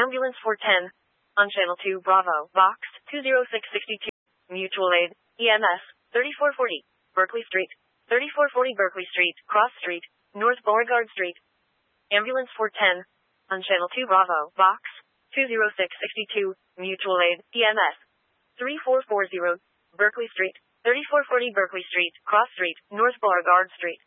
Ambulance 410. On Channel 2 Bravo, Box 20662. Mutual Aid, EMS, 3440, Berkeley Street. 3440 Berkeley Street, Cross Street, North Beauregard Street. Ambulance 410. On Channel 2 Bravo, Box 20662. Mutual Aid, EMS, 3440, Berkeley Street. 3440 Berkeley Street, Cross Street, North Beauregard Street.